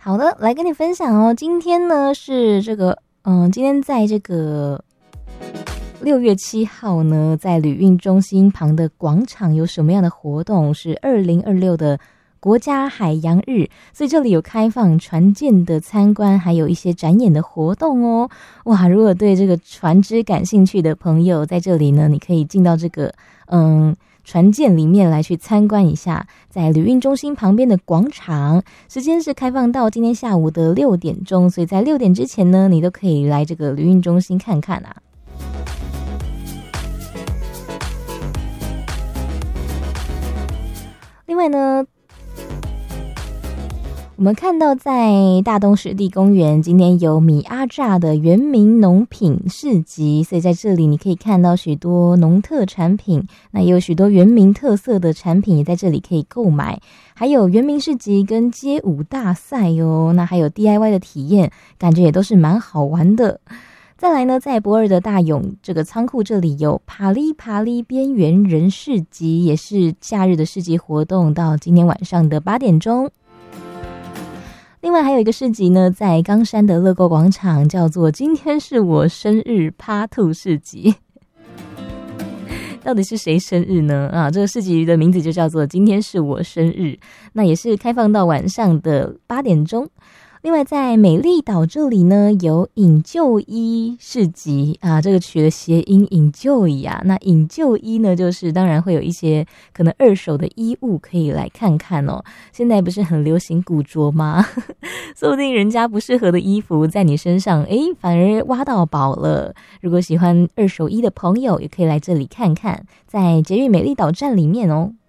好的，来跟你分享哦。今天呢是今天在这个6月7号呢，在旅运中心旁的广场有什么样的活动？是2026的国家海洋日，所以这里有开放船舰的参观，还有一些展演的活动哦。哇，如果对这个船只感兴趣的朋友，在这里呢，你可以进到这个船舰里面来去参观一下，在旅运中心旁边的广场，时间是开放到今天下午的6点钟，所以在6点之前呢，你都可以来这个旅运中心看看啊。另外呢，我们看到在大东湿地公园今天有米阿乍的原民农品市集，所以在这里你可以看到许多农特产品，那也有许多原民特色的产品也在这里可以购买，还有原民市集跟街舞大赛哦，那还有 DIY 的体验，感觉也都是蛮好玩的。再来呢，在博尔的大勇这个仓库这里有帕利边缘人市集，也是假日的市集活动，到今天晚上的8点钟。另外还有一个市集呢，在冈山的乐购广场，叫做今天是我生日趴兔市集。到底是谁生日呢？这个市集的名字就叫做今天是我生日，那也是开放到晚上的8点钟。另外在美丽岛这里呢，有引旧衣市集这个取了谐音引旧衣啊。那引旧衣呢，就是当然会有一些可能二手的衣物可以来看看哦。现在不是很流行古着吗？说不定人家不适合的衣服在你身上反而挖到宝了。如果喜欢二手衣的朋友，也可以来这里看看，在捷运美丽岛站里面哦。